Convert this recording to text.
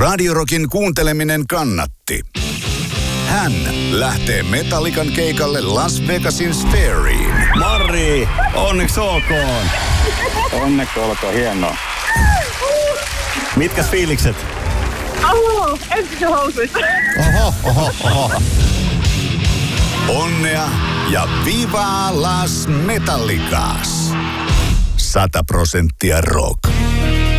Radio Rockin kuunteleminen kannatti. Hän lähtee Metallican keikalle Las Vegasin Sphereiin. Marri, onneksi olkoon. Onneksi olkoon, hienoa. Mitkäs fiilikset? Ensihousuissa. Oho. Onnea ja viva Las Metallicas! 100% rock.